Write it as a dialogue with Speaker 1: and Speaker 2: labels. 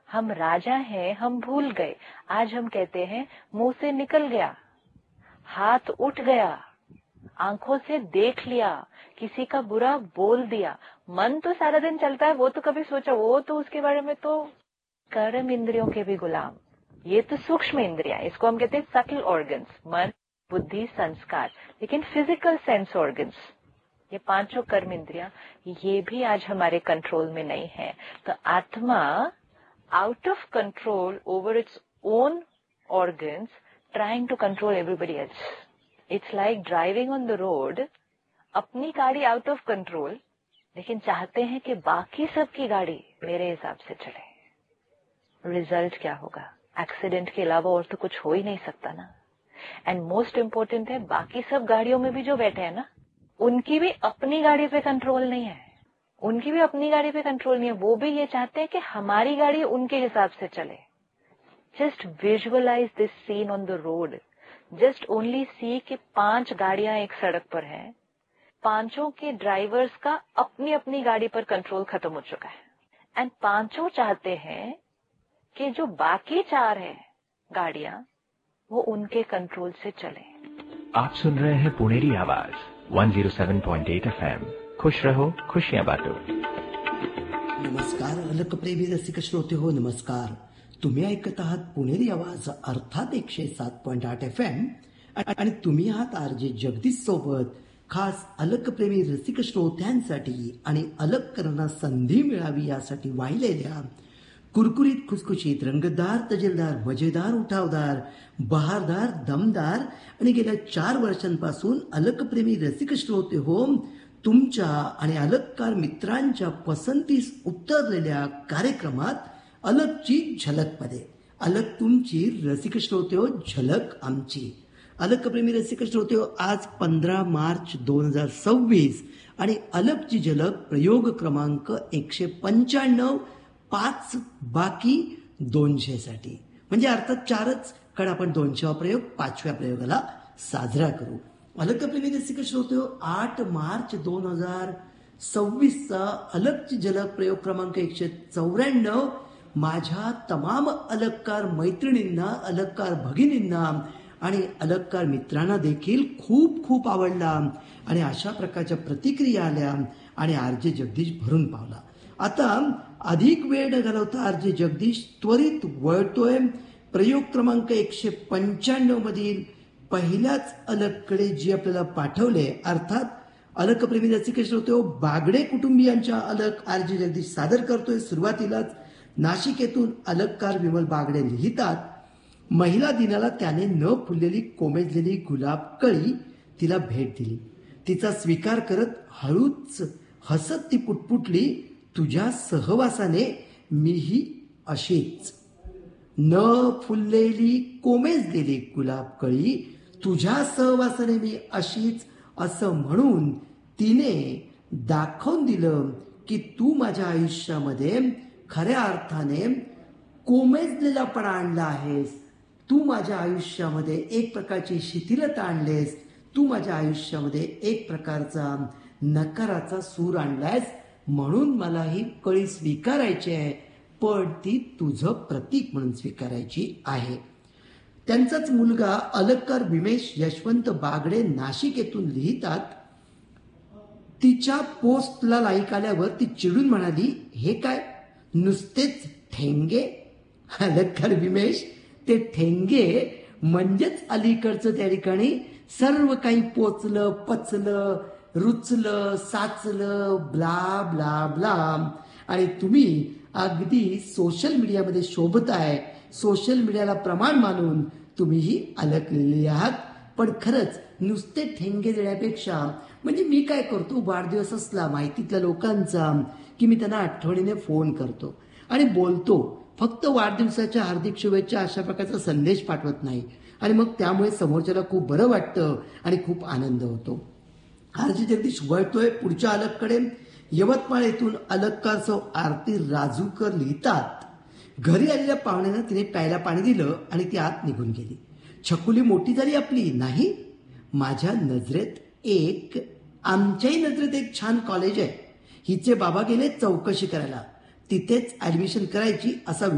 Speaker 1: हम राजा हैं, हम भूल गए। आज हम कहते हैं मुंह से निकल गया, हाथ उठ गया, आंखों से देख लिया, किसी का बुरा बोल दिया। मन तो सारा दिन चलता है, वो तो कभी सोचा, वो तो उसके बारे में तो कर्म इंद्रियों के भी गुलाम। ये तो सूक्ष्म इंद्रिया, इसको हम कहते हैं सटल ऑर्गन्स, मन, बुद्धि, संस्कार। लेकिन फिजिकल सेंस ऑर्गन्स, ये पांचों कर्म इंद्रिया, ये भी आज हमारे कंट्रोल में नहीं है। तो आत्मा out of control over its own organs, trying to control everybody else. It's like driving on the road, अपनी गाड़ी आउट ऑफ कंट्रोल, लेकिन चाहते हैं कि बाकी सबकी गाड़ी मेरे हिसाब से चले। रिजल्ट क्या होगा? एक्सीडेंट के अलावा और तो कुछ हो ही नहीं सकता ना। एंड मोस्ट इम्पोर्टेंट है, बाकी सब गाड़ियों में भी जो बैठे हैं ना, उनकी भी अपनी गाड़ी पे कंट्रोल नहीं है, उनकी भी अपनी गाड़ी पे कंट्रोल नहीं है। वो भी ये चाहते हैं कि हमारी गाड़ी उनके हिसाब से चले। Just visualise this scene on the road. Just only C कि 5 गाड़ियां एक सड़क पर हैं, पांचों के ड्राइवर्स का अपनी अपनी गाड़ी पर कंट्रोल खत्म हो चुका है। एंड पांचों चाहते हैं कि जो बाकी 4 हैं गाड़ियां, वो उनके कंट्रोल से चले।
Speaker 2: आप सुन रहे हैं पुणेरी आवाज 107.8 FM। खुश रहो, खुशियां बांटो।
Speaker 3: नमस्कार अलकप्रेमी रसिक श्रोते हो, नमस्कार। तुम्ही ऐकत आहात पुणेरी आवाज अर्थात 107.8 FM आणि तुम्ही आहात आरजे जगदीश सोबत। खास अलकप्रेमी रसिक श्रोत्यांसाठी आणि अलक करण्याला संधी मिळावी यासाठी वाहिलेल्या कुरकुरीत, खुसखुशीत, रंगतदार, तजेलदार, मजेदार, उठावदार, बहारदार, दमदार आणि गेल्या 4 वर्षांपासून अलकप्रेमी रसिक श्रोते हो, तुमच्या आणि अलककार मित्रांच्या पसंतीस उतरलेल्या कार्यक्रमात अलकची झलकमध्ये अलक तुमची, रसिक श्रोते हो, झलक आमची। अलकप्रेमी रसिक श्रोते हो, आज 15 मार्च 2026 आणि अलकची झलक प्रयोग क्रमांक 195, 5 बाकी 200 साठी, म्हणजे अर्थात 4च कडे आपण 200वा प्रयोग 5व्या प्रयोगाला साजरा करू। अलकप्रेमी रसिक श्रोते हो, 8 मार्च 2026चा अलकची झलक प्रयोग क्रमांक 194 माझ्या तमाम अलककार मैत्रिणींना, अलककार भगिनींना आणि अलककार मित्रांना देखील खूप खूप आवडला आणि अशा प्रकारच्या प्रतिक्रिया आल्या आणि आरजे जगदीश भरून पावला। आता अधिक वेळ न घालवता आरजे जगदीश त्वरित वळतोय प्रयोग क्रमांक 195 मधील पहिल्याच अलककडे, जी आपल्याला पाठवले, अर्थात अलकप्रेमी रसिक श्रोते हो, बागडे कुटुंबियांच्या अलक आरजे जगदीश सादर करतोय। सुरुवातीलाच नाशिकेतून अलककार विमल बागडे लिहितात, महिला दिनाला त्याने न फुललेली कोमेजलेली गुलाब कळी तिला भेट दिली। तिचा स्वीकार करत हळूच हसत ती पुटपुटली, तुझ्या सहवासाने मीही अशीच। न फुललेली कोमेजलेली गुलाब कळी, तुझ्या सहवासाने मी अशीच, असं म्हणून तिने दाखवून दिलं की तू माझ्या आयुष्यामध्ये खऱ्या अर्थाने कोमेजलेलापणा आणला आहेस। तू माझ्या आयुष्यामध्ये एक प्रकारची शिथिलता आणलेस, तू माझ्या आयुष्यामध्ये एक प्रकारचा नकाराचा सूर आणलायस, म्हणून मला ही कळी स्वीकारायची आहे, पण ती तुझं प्रतीक म्हणून स्वीकारायची आहे। त्यांचाच मुलगा अलककार विमेश यशवंत बागडे नाशिक येथून लिहितात, तिच्या पोस्टला लाईक आल्यावर ती चिडून म्हणाली, हे काय नुसतेच ठेंगे? अलककार विमेश, ते ठेंगे म्हणजेच अलीकडचं त्या ठिकाणी सर्व काही पोचलं, पचलं, रुचलं, साचलं, ब्ला ब्ला ब्ला, आणि तुम्ही अगदी सोशल मीडियामध्ये शोभताय। सोशल मीडियाला प्रमाण मानून तुम्हीही अलकलेली आहात, पण खरंच नुसते ठेंगे देण्यापेक्षा, म्हणजे मी काय करतो, वाढदिवस असला माहितीतल्या लोकांचा की मी त्यांना आठवणीने फोन करतो आणि बोलतो, फक्त वाढदिवसाच्या हार्दिक शुभेच्छा अशा प्रकारचा संदेश पाठवत नाही, आणि मग त्यामुळे समोरच्याला खूप बरं वाटतं आणि खूप आनंद होतो। आरजे जगदीश वळतोय पुढच्या अलककडे। यवतमाळ येथून अलककार सौ आरती राजूकर लिहितात, घरी आलेल्या पाहुण्यांना तिने प्यायला पाणी दिलं आणि ती आत निघून गेली। छकुली मोठी झाली आपली नाही? माझ्या नजरेत आमच्याही नजरेत एक छान कॉलेज आहे, हिचे बाबा गेले चौकशी करायला, तिथेच ऍडमिशन करायची असा